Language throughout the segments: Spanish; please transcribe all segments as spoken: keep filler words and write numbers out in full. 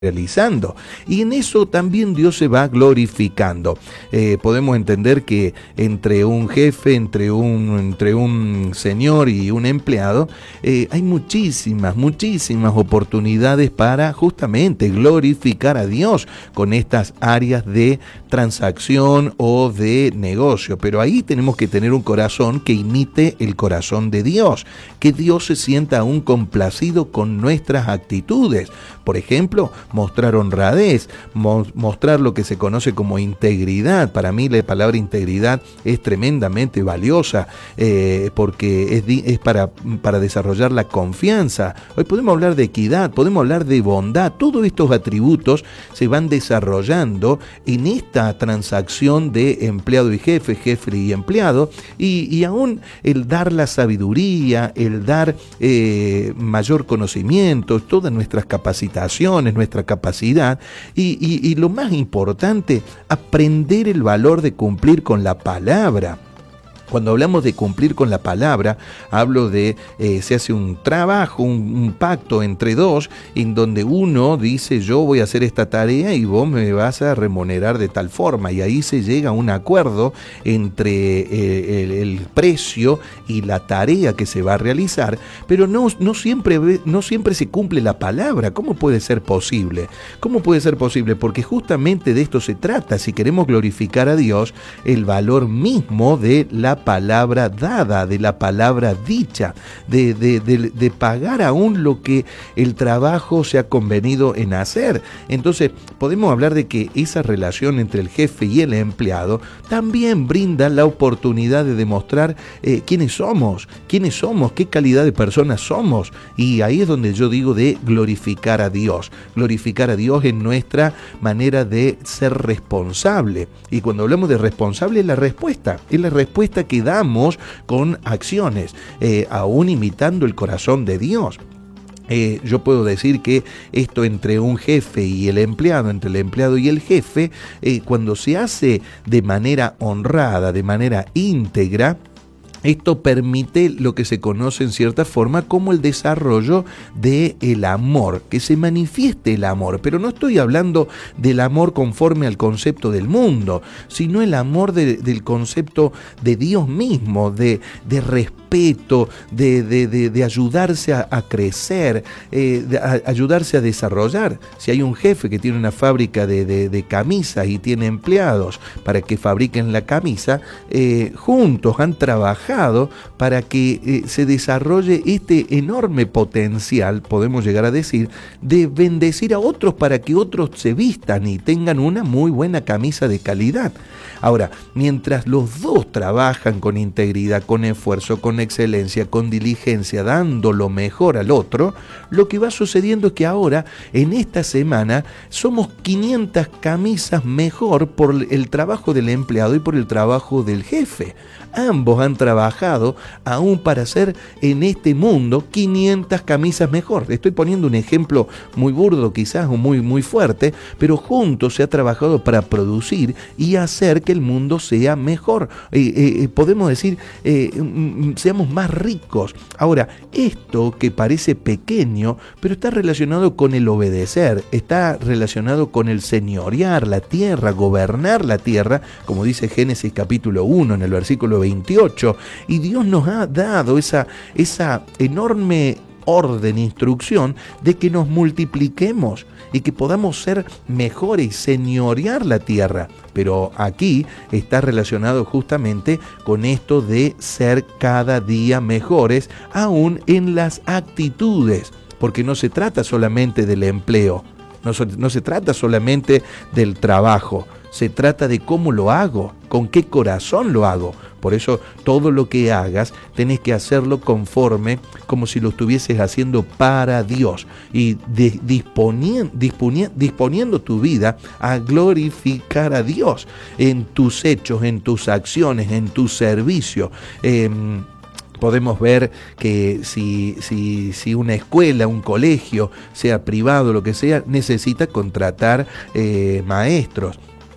realizando, y en eso también Dios se va glorificando. Eh, podemos entender que entre un jefe, entre un, entre un señor y un empleado, eh, hay muchísimas, muchísimas oportunidades para justamente glorificar a Dios con estas áreas de transacción o de negocio, pero ahí tenemos que tener un corazón que imite el corazón de Dios, que Dios se sienta aún complacido con nuestras actitudes. Por ejemplo, mostrar honradez, mo- mostrar lo que se conoce como integridad. Para mí la palabra integridad es tremendamente valiosa eh, porque es, di- es para, para desarrollar la confianza. Hoy podemos hablar de equidad, podemos hablar de bondad. Todos estos atributos se van desarrollando en esta transacción de empleado y jefe, jefe y empleado, y, y aún el dar la sabiduría, el dar eh, mayor conocimiento, todas nuestras capacitaciones, nuestra capacidad y, y, y lo más importante, aprender el valor de cumplir con la palabra. Cuando hablamos de cumplir con la palabra, hablo de, eh, se hace un trabajo, un, un pacto entre dos, en donde uno dice, yo voy a hacer esta tarea y vos me vas a remunerar de tal forma, y ahí se llega a un acuerdo entre eh, el, el precio y la tarea que se va a realizar, pero no, no, siempre, no siempre se cumple la palabra. ¿Cómo puede ser posible? ¿Cómo puede ser posible? Porque justamente de esto se trata. Si queremos glorificar a Dios, el valor mismo de la palabra dada, de la palabra dicha, de, de, de, de pagar aún lo que el trabajo se ha convenido en hacer. Entonces podemos hablar de que esa relación entre el jefe y el empleado también brinda la oportunidad de demostrar eh, quiénes somos, quiénes somos, qué calidad de personas somos, y ahí es donde yo digo de glorificar a Dios, glorificar a Dios en nuestra manera de ser responsable. Y cuando hablamos de responsable, es la respuesta, es la respuesta que damos con acciones, eh, aún imitando el corazón de Dios. Eh, yo puedo decir que esto entre un jefe y el empleado, entre el empleado y el jefe, eh, cuando se hace de manera honrada, de manera íntegra, esto permite lo que se conoce en cierta forma como el desarrollo del amor, que se manifieste el amor. Pero no estoy hablando del amor conforme al concepto del mundo, sino el amor de, del concepto de Dios mismo, de, de respeto, de, de, de, de ayudarse a, a crecer, eh, de a, ayudarse a desarrollar. Si hay un jefe que tiene una fábrica de, de, de camisas y tiene empleados para que fabriquen la camisa, eh, juntos han trabajado para que eh, se desarrolle este enorme potencial, podemos llegar a decir, de bendecir a otros para que otros se vistan y tengan una muy buena camisa de calidad. Ahora, mientras los dos trabajan con integridad, con esfuerzo, con excelencia, con diligencia, dando lo mejor al otro, lo que va sucediendo es que ahora, en esta semana, somos quinientas camisas mejor por el trabajo del empleado y por el trabajo del jefe. Ambos han trabajado aún para hacer en este mundo quinientas camisas mejor. Estoy poniendo un ejemplo muy burdo quizás o muy, muy fuerte, pero juntos se ha trabajado para producir y hacer que el mundo sea mejor. Eh, eh, podemos decir, eh, seamos más ricos. Ahora, esto que parece pequeño, pero está relacionado con el obedecer, está relacionado con el señorear la tierra, gobernar la tierra, como dice Génesis capítulo uno en el versículo veintiocho, y Dios nos ha dado esa, esa enorme orden, instrucción de que nos multipliquemos y que podamos ser mejores, señorear la tierra. Pero aquí está relacionado justamente con esto de ser cada día mejores, aún en las actitudes, porque no se trata solamente del empleo, no, so, no se trata solamente del trabajo, se trata de cómo lo hago, con qué corazón lo hago. Por eso todo lo que hagas tenés que hacerlo conforme, como si lo estuvieses haciendo para Dios y de, disponiendo, disponiendo, disponiendo tu vida a glorificar a Dios en tus hechos, en tus acciones, en tu servicio. Eh, Podemos ver que si, si, si una escuela, un colegio, sea privado, lo que sea, necesita contratar eh, maestros.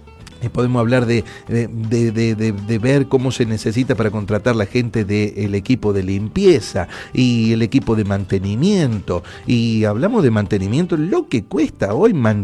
Podemos hablar de, de, de, de, de ver cómo se necesita para contratar la gente del equipo de limpieza y el equipo de mantenimiento. Y hablamos de mantenimiento, lo que cuesta hoy mantener